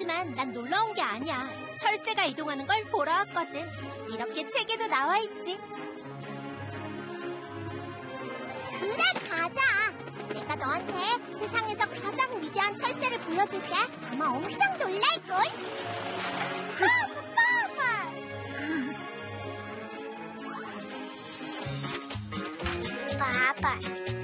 하지만 난 놀러 온 게 아니야. 철새가 이동하는 걸 보러 왔거든. 이렇게 책에도 나와 있지. 그래, 가자. 내가 너한테 세상에서 가장 위대한 철새를 보여줄게. 아마 엄청 놀랄걸? 봐봐.